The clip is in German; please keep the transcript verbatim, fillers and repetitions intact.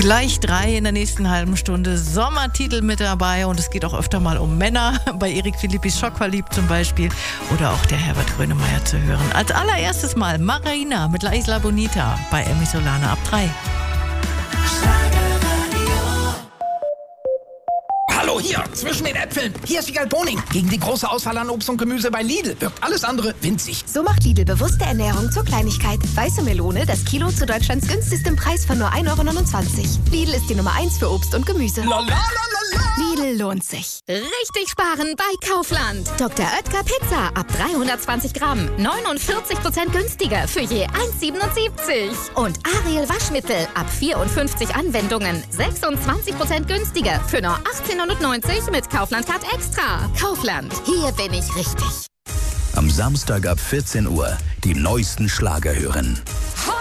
Gleich drei in der nächsten halben Stunde. Sommertitel mit dabei und es geht auch öfter mal um Männer. Bei Erik Philippis Schockverliebt zum Beispiel. Oder auch der Herbert Grönemeyer zu hören. Als allererstes mal Marina mit La Isla Bonita bei Emmy Solana ab drei. Hallo, hier, zwischen den Äpfeln. Hier ist Wiegald Boning. Gegen die große Auswahl an Obst und Gemüse bei Lidl wirkt alles andere winzig. So macht Lidl bewusste Ernährung zur Kleinigkeit. Weiße Melone, das Kilo zu Deutschlands günstigstem Preis von nur ein Euro neunundzwanzig. Lidl ist die Nummer eins für Obst und Gemüse. La, la, la, la, la. Lidl lohnt sich. Richtig sparen bei Kaufland. Doktor Oetker Pizza ab dreihundertzwanzig Gramm. neunundvierzig Prozent günstiger für je eins siebenundsiebzig. Und Ariel Waschmittel ab vierundfünfzig Anwendungen. sechsundzwanzig Prozent günstiger für nur achtzehn neunundneunzig mit Kaufland Card Extra. Kaufland, hier bin ich richtig. Am Samstag ab vierzehn Uhr die neuesten Schlager hören.